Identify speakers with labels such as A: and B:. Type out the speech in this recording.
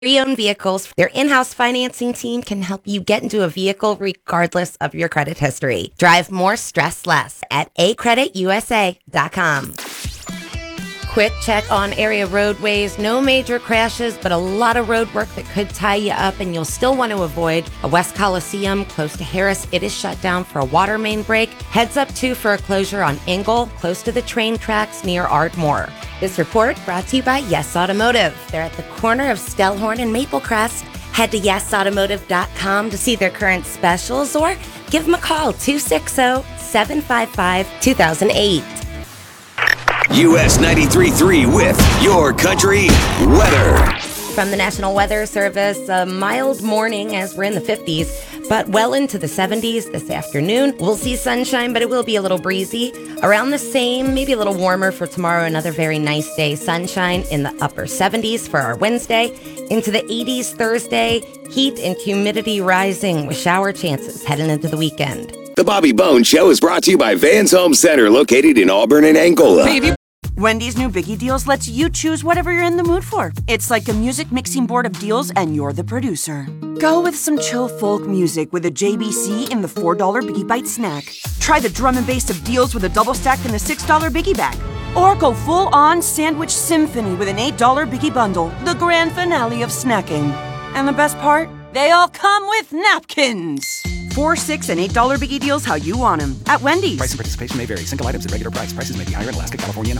A: Pre-owned vehicles. Their in-house financing team can help you get into a vehicle regardless of your credit history. Drive more, stress less at acreditusa.com. Quick check on area roadways. No major crashes, but a lot of road work that could tie you up, and you'll still want to avoid a West Coliseum close to Harris. It is shut down for a water main break. Heads up, too, for a closure on Engle, close to the train tracks near Ardmore. This report brought to you by Yes Automotive. They're at the corner of Stellhorn and Maplecrest. Head to yesautomotive.com to see their current specials or give them a call, 260-755-2008.
B: US 93.3 with Your Country Weather.
A: From the National Weather Service, a mild morning as we're in the 50s, but well into the 70s this afternoon. We'll see sunshine, but it will be a little breezy. Around the same, maybe a little warmer for tomorrow. Another very nice day. Sunshine in the upper 70s for our Wednesday. Into the 80s Thursday. Heat and humidity rising with shower chances heading into the weekend.
B: The Bobby Bones Show is brought to you by Vans Home Center, located in Auburn and Angola.
C: Wendy's new Biggie Deals lets you choose whatever you're in the mood for. It's like a music mixing board of deals, and you're the producer. Go with some chill folk music with a JBC in the $4 Biggie Bite snack. Try the drum and bass of deals with a double stack in the $6 Biggie Bag. Or go full-on sandwich symphony with an $8 Biggie Bundle, the grand finale of snacking. And the best part? They all come with napkins. $4, $6, and $8 Biggie Deals how you want them at Wendy's.
D: Price and participation may vary. Single items at regular price. Prices may be higher in Alaska, California, and